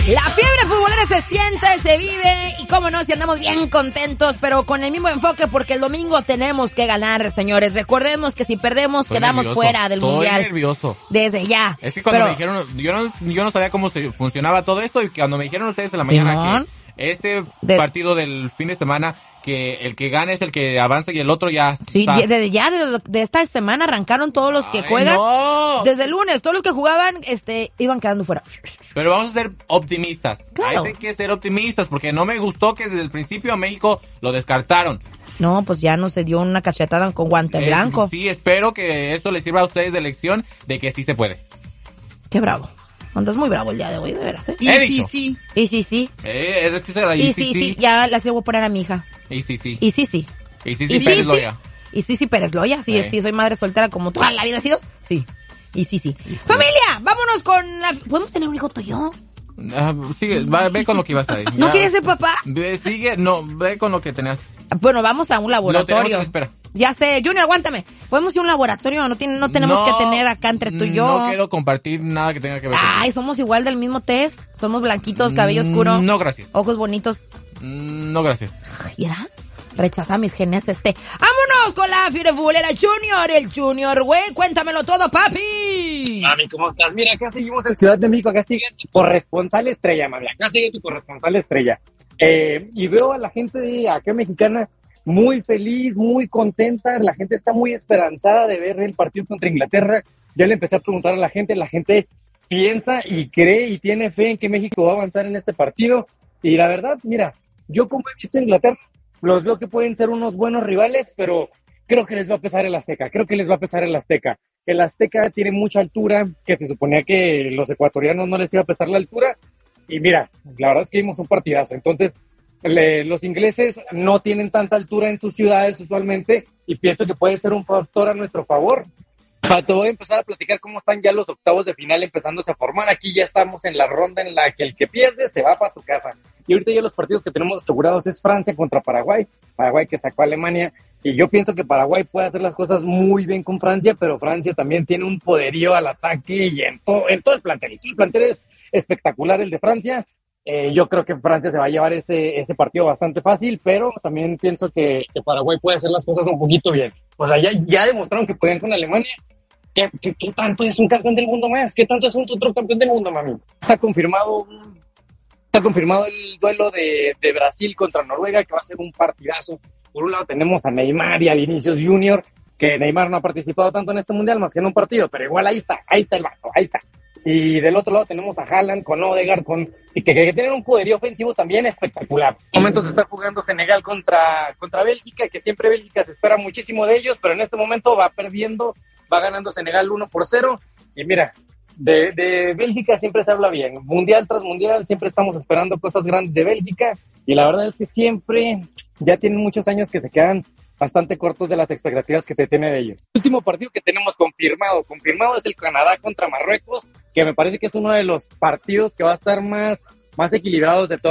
La fiebre futbolera se siente, se vive y cómo no, si andamos bien contentos, pero con el mismo enfoque porque el domingo tenemos que ganar, señores. Recordemos que si perdemos quedamos fuera del mundial. Estoy nervioso. Desde ya. Es que cuando me dijeron, yo no sabía cómo funcionaba todo esto y cuando me dijeron ustedes en la mañana que este partido del fin de semana, que el que gane es el que avanza y el otro ya sí, de esta semana arrancaron todos los que juegan. No. Desde el lunes, todos los que jugaban iban quedando fuera. Pero vamos a ser optimistas. Claro. Hay que ser optimistas porque no me gustó que desde el principio a México lo descartaron. No, pues ya no se dio una cachetada con guante blanco. Sí, espero que esto les sirva a ustedes de lección de que sí se puede. Qué bravo. Andas muy bravo el día de hoy, de veras, ¿eh? Y sí. Y sí, sí. Y sí, ya la voy a poner a mi hija. Y sí, sí. Y sí, sí. Y sí, sí, Pérez Loya. Y sí, sí, Pérez Loya. Sí, soy madre soltera como toda la vida ha sido. Sí. Y sí, sí. ¡Familia! Vámonos con la... ¿Podemos tener un hijo tuyo? Sigue, ve con lo que ibas a decir. ¿No quieres ser papá? Ve con lo que tenías. Bueno, vamos a un laboratorio. Espera. Ya sé, Junior, aguántame. ¿Podemos ir a un laboratorio? No tenemos que tener acá entre tú y yo. No quiero compartir nada que tenga que ver con Ay, somos igual del mismo test. Somos blanquitos, cabello oscuro. No, gracias. Ojos bonitos. No, gracias. ¿Y era? Rechaza mis genes ¡Vámonos con la fiebre futbolera Junior! El Junior, güey. Cuéntamelo todo, papi. Mami, ¿cómo estás? Mira, acá seguimos en Ciudad de México. Acá sigue tu corresponsal estrella, mami. Acá sigue tu corresponsal estrella. Y veo a la gente de acá mexicana muy feliz, muy contenta. La gente está muy esperanzada de ver el partido contra Inglaterra. Ya le empecé a preguntar a la gente piensa y cree y tiene fe en que México va a avanzar en este partido. Y la verdad, mira, yo como he visto a Inglaterra, los veo que pueden ser unos buenos rivales, pero creo que les va a pesar el Azteca. El Azteca tiene mucha altura, que se suponía que los ecuatorianos no les iba a pesar la altura. Y mira, la verdad es que vimos un partidazo. Entonces, los ingleses no tienen tanta altura en sus ciudades usualmente y pienso que puede ser un factor a nuestro favor. Te voy a empezar a platicar cómo están ya los octavos de final empezándose a formar. Aquí ya estamos en la ronda en la que el que pierde se va para su casa. Y ahorita ya los partidos que tenemos asegurados es Francia contra Paraguay. Paraguay que sacó a Alemania. Y yo pienso que Paraguay puede hacer las cosas muy bien con Francia, pero Francia también tiene un poderío al ataque y en todo el plantel. El plantel es espectacular el de Francia. Yo creo que Francia se va a llevar ese partido bastante fácil, pero también pienso que Paraguay puede hacer las cosas un poquito bien. O sea, ya demostraron que pueden con Alemania. ¿Qué tanto es un campeón del mundo más? ¿Qué tanto es un otro campeón del mundo, mami? Está confirmado el duelo de Brasil contra Noruega, que va a ser un partidazo. Por un lado tenemos a Neymar y a Vinicius Junior, que Neymar no ha participado tanto en este mundial más que en un partido, pero igual ahí está el vato, ahí está. Y del otro lado tenemos a Haaland con Odegaard, que tienen un poderío ofensivo también espectacular. En momentos está jugando Senegal contra Bélgica, que siempre Bélgica se espera muchísimo de ellos, pero en este momento va ganando Senegal 1-0. Y mira, de Bélgica siempre se habla bien. Mundial tras mundial siempre estamos esperando cosas grandes de Bélgica. Y la verdad es que siempre, ya tienen muchos años que se quedan bastante cortos de las expectativas que se tiene de ellos. El último partido que tenemos confirmado es el Canadá contra Marruecos, que me parece que es uno de los partidos que va a estar más equilibrados de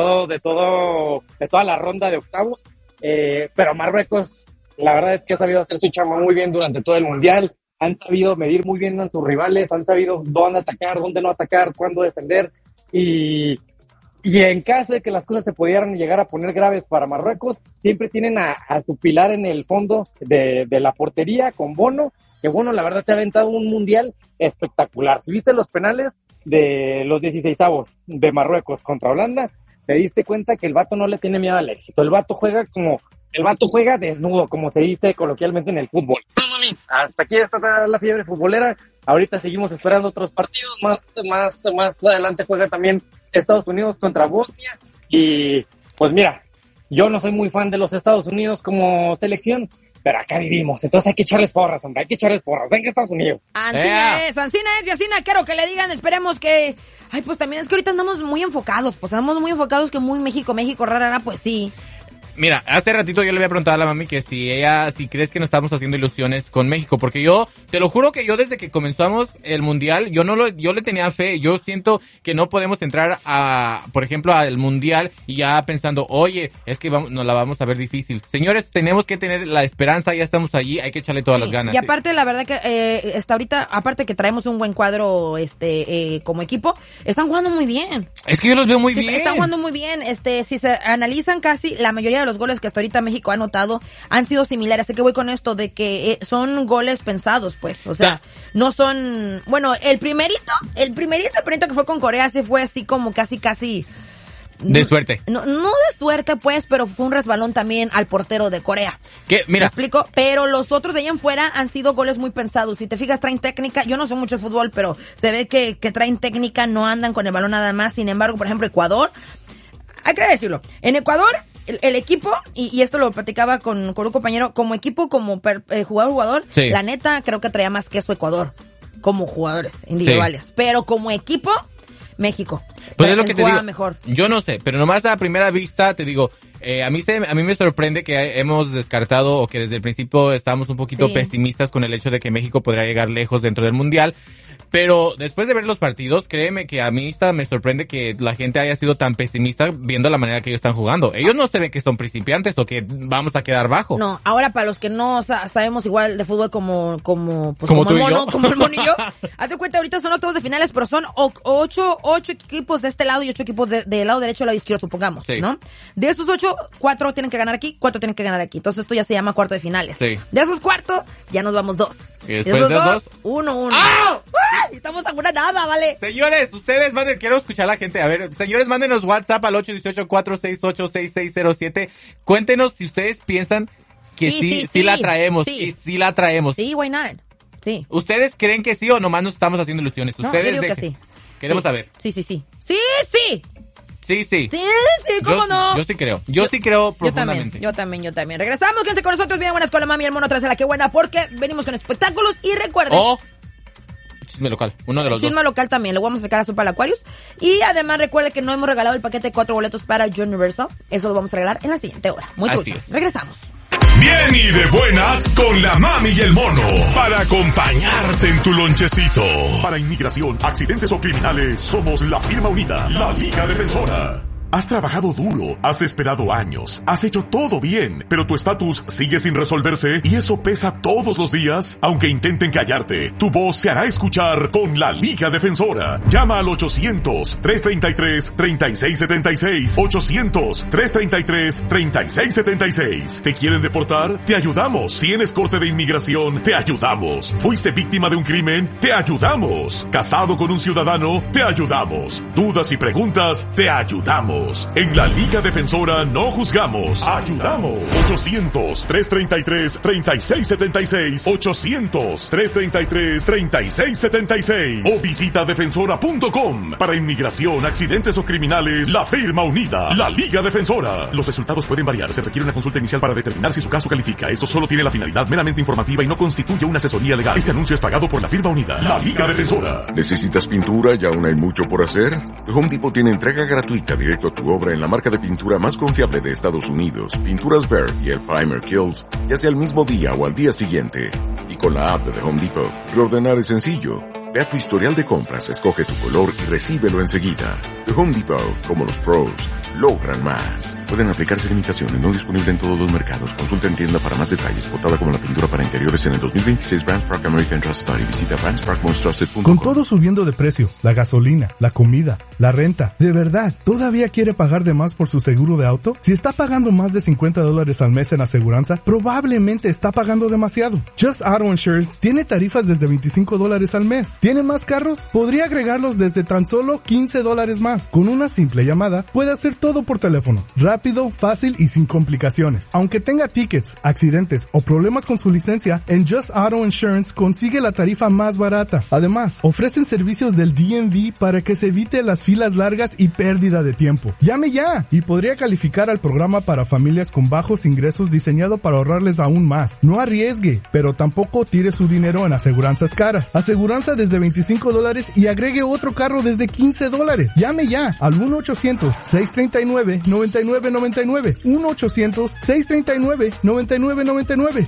toda la ronda de octavos. Pero Marruecos, la verdad es que ha sabido hacer su chamba muy bien durante todo el mundial. Han sabido medir muy bien a sus rivales, han sabido dónde atacar, dónde no atacar, cuándo defender. Y en caso de que las cosas se pudieran llegar a poner graves para Marruecos, siempre tienen a su pilar en el fondo de la portería con Bono, que Bono la verdad se ha aventado un mundial espectacular. Si viste los penales de los 16avos de Marruecos contra Holanda, te diste cuenta que el vato no le tiene miedo al éxito. El vato juega desnudo, como se dice coloquialmente en el fútbol. No, mami, hasta aquí está la fiebre futbolera. Ahorita seguimos esperando otros partidos. Más adelante juega también Estados Unidos contra Bosnia. Y pues mira, yo no soy muy fan de los Estados Unidos como selección, pero acá vivimos, entonces hay que echarles porras, hombre, venga Estados Unidos. Ancina es, y así quiero que le digan, esperemos que... Ay, pues también es que ahorita andamos muy enfocados, que muy México, rara, pues sí. Mira, hace ratito yo le había preguntado a la mami que si crees que nos estamos haciendo ilusiones con México, porque yo, te lo juro que yo desde que comenzamos el Mundial, yo le tenía fe. Yo siento que no podemos entrar por ejemplo, al Mundial y ya pensando, oye, es que nos la vamos a ver difícil. Señores, tenemos que tener la esperanza, ya estamos allí, hay que echarle todas las ganas. Y aparte, la verdad que hasta ahorita, aparte que traemos un buen cuadro como equipo, están jugando muy bien. Es que yo los veo muy bien. Están jugando muy bien. Si se analizan, casi la mayoría de los goles que hasta ahorita México ha anotado han sido similares. Así que voy con esto de que son goles pensados, pues. O sea, no son... Bueno, el primerito que fue con Corea sí fue así como casi... De suerte. No de suerte, pues, pero fue un resbalón también al portero de Corea. ¿Qué? Mira. ¿Me explico? Pero los otros de allá en fuera han sido goles muy pensados. Si te fijas, traen técnica. Yo no sé mucho de fútbol, pero se ve que traen técnica, no andan con el balón nada más. Sin embargo, por ejemplo, Ecuador, hay que decirlo. En Ecuador, el equipo, y esto lo platicaba con un compañero, como equipo, como jugador, sí. La neta, creo que traía más queso Ecuador, como jugadores individuales. Sí. Pero como equipo, México. Pues es lo que te digo. Mejor. Yo no sé, pero nomás a primera vista te digo, a mí me sorprende que hemos descartado o que desde el principio estábamos un poquito pesimistas con el hecho de que México podría llegar lejos dentro del Mundial. Pero después de ver los partidos, créeme que a mí me sorprende que la gente haya sido tan pesimista viendo la manera que ellos están jugando. Ellos no se ven que son principiantes o que vamos a quedar bajo. No, ahora para los que no sabemos igual de fútbol como el mono y yo, hazte cuenta, ahorita son octavos de finales, pero son ocho equipos de este lado y 8 equipos del lado derecho y lado izquierdo, supongamos, sí. ¿No? De esos 8, 4 tienen que ganar aquí, 4 tienen que ganar aquí. Entonces esto ya se llama cuarto de finales. Sí. De esos cuartos, ya nos vamos 2. Y después de esos 1-1. ¡Ah! Estamos a una nada, ¿vale? Señores, ustedes quiero escuchar a la gente. A ver, señores, mándenos WhatsApp al 818-468-6607. Cuéntenos si ustedes piensan que sí la traemos. Sí. Y sí la traemos. Sí, why not? Sí. ¿Ustedes creen que sí o nomás nos estamos haciendo ilusiones? Ustedes yo digo que sí. Queremos saber. Sí. Sí, ¿cómo no? Yo sí creo. Yo sí creo profundamente. Yo también. Regresamos, quédense con nosotros. Bien buenas con la mami y el mono tras la que buena, porque venimos con espectáculos y recuerden. Chisme local, uno de los Chisme local también, le vamos a sacar a Super Aquarius. Y además recuerde que no hemos regalado el paquete de 4 boletos para Universal. Eso lo vamos a regalar en la siguiente hora. Muy truchas. Regresamos. Bien y de buenas con la mami y el mono, para acompañarte en tu lonchecito. Para inmigración, accidentes o criminales, somos la firma unida, la Liga Defensora. Has trabajado duro, has esperado años, has hecho todo bien, pero tu estatus sigue sin resolverse y eso pesa todos los días. Aunque intenten callarte, tu voz se hará escuchar con la Liga Defensora. Llama al 800-333-3676. 800-333-3676. ¿Te quieren deportar? Te ayudamos. ¿Tienes corte de inmigración? Te ayudamos. ¿Fuiste víctima de un crimen? Te ayudamos. ¿Casado con un ciudadano? Te ayudamos. ¿Dudas y preguntas? Te ayudamos. En la Liga Defensora no juzgamos, ayudamos. 800-333-3676. 800-333-3676. O visita defensora.com. Para inmigración, accidentes o criminales, la firma unida, la Liga Defensora. Los resultados pueden variar. Se requiere una consulta inicial para determinar si su caso califica. Esto solo tiene la finalidad meramente informativa y no constituye una asesoría legal. Este anuncio es pagado por la firma unida, la Liga Defensora. ¿Necesitas pintura y aún hay mucho por hacer? Home Depot tiene entrega gratuita directo a tu obra en la marca de pintura más confiable de Estados Unidos, Pinturas Behr y el Primer Kills, ya sea el mismo día o al día siguiente. Y con la app de The Home Depot, reordenar es sencillo. Ve a tu historial de compras, escoge tu color y recíbelo enseguida. The Home Depot, como los pros, logran más. Pueden aplicarse limitaciones, no disponible en todos los mercados. Consulta en tienda para más detalles. Votada como la pintura para interiores en el 2026 Brands Park American Trust Study. Visita brandsparkmonstrusted.com. Con todo subiendo de precio, la gasolina, la comida, la renta, ¿de verdad todavía quiere pagar de más por su seguro de auto? Si está pagando más de $50 al mes en aseguranza, probablemente está pagando demasiado. Just Auto Insurance tiene tarifas desde $25 al mes. ¿Tiene más carros? Podría agregarlos desde tan solo $15 más. Con una simple llamada, puede hacer todo por teléfono. Rápido, fácil y sin complicaciones. Aunque tenga tickets, accidentes o problemas con su licencia, en Just Auto Insurance consigue la tarifa más barata. Además, ofrecen servicios del DMV para que se evite las filas largas y pérdida de tiempo. Llame ya y podría calificar al programa para familias con bajos ingresos diseñado para ahorrarles aún más. No arriesgue, pero tampoco tire su dinero en aseguranzas caras. Aseguranza desde $25 y agregue otro carro desde $15. Llame ya al 1-800-630 1-800-639-9999. 1-800-639-9999.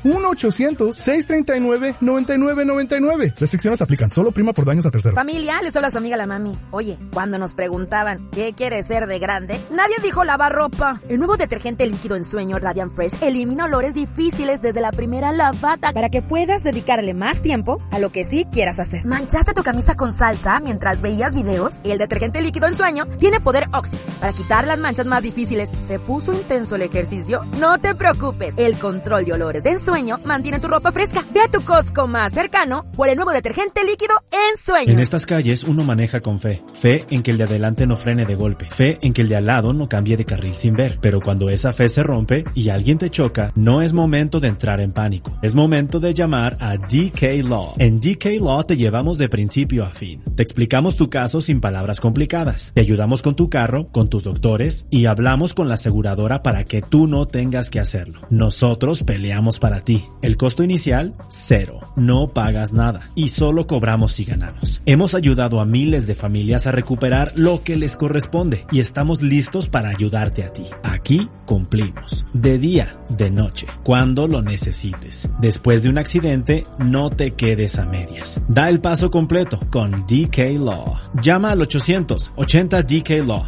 1-800-639-9999. Restricciones aplican. Solo prima por daños a terceros. Familia, les habla su amiga la mami. Oye, cuando nos preguntaban ¿qué quiere ser de grande? Nadie dijo lavar ropa. El nuevo detergente líquido en sueño Radiant Fresh elimina olores difíciles desde la primera lavada para que puedas dedicarle más tiempo a lo que sí quieras hacer. ¿Manchaste tu camisa con salsa mientras veías videos? El detergente líquido en sueño tiene poder Oxy para quitar las manchas más difíciles. ¿Se puso intenso el ejercicio? No te preocupes. El control de olores de ensueño mantiene tu ropa fresca. Ve a tu Costco más cercano por el nuevo detergente líquido en sueño. En estas calles uno maneja con fe. Fe en que el de adelante no frene de golpe. Fe en que el de al lado no cambie de carril sin ver. Pero cuando esa fe se rompe y alguien te choca, no es momento de entrar en pánico. Es momento de llamar a DK Law. En DK Law te llevamos de principio a fin. Te explicamos tu caso sin palabras complicadas. Te ayudamos con tu carro, con tus doctores y hablamos con la aseguradora para que tú no tengas que hacerlo. Nosotros peleamos para ti. El costo inicial, 0. No pagas nada y solo cobramos si ganamos. Hemos ayudado a miles de familias a recuperar lo que les corresponde y estamos listos para ayudarte a ti. Aquí cumplimos. De día, de noche, cuando lo necesites. Después de un accidente, no te quedes a medias. Da el paso completo con DK Law. Llama al 800-80-DK-LAW,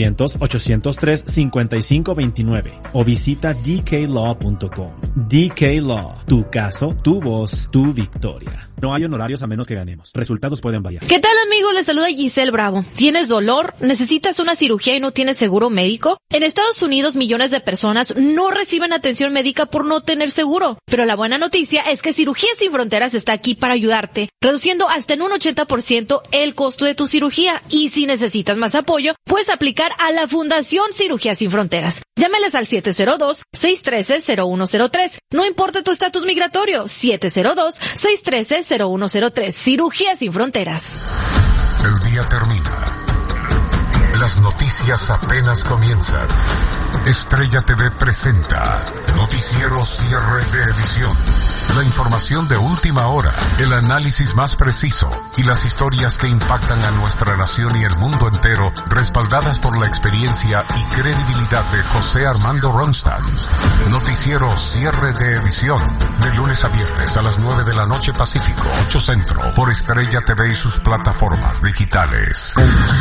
800-803-5529 o visita dklaw.com. DK Law, tu caso, tu voz, tu victoria. No hay honorarios a menos que ganemos. Resultados pueden variar. ¿Qué tal, amigos? Les saluda Giselle Bravo. ¿Tienes dolor? ¿Necesitas una cirugía y no tienes seguro médico? En Estados Unidos, millones de personas no reciben atención médica por no tener seguro. Pero la buena noticia es que Cirugías Sin Fronteras está aquí para ayudarte, reduciendo hasta en un 80% el costo de tu cirugía. Y si necesitas más apoyo, puedes aplicar a la Fundación Cirugías Sin Fronteras. Llámeles al 702-613-0103. No importa tu estatus migratorio, 702-613-0103. Cirugías Sin Fronteras. El día termina. Las noticias apenas comienzan. Estrella TV presenta Noticiero Cierre de Edición. La información de última hora, el análisis más preciso y las historias que impactan a nuestra nación y el mundo entero, respaldadas por la experiencia y credibilidad de José Armando Ronstadt. Noticiero Cierre de Edición, de lunes a viernes a las 9 de la noche Pacífico, 8 Centro, por Estrella TV y sus plataformas digitales.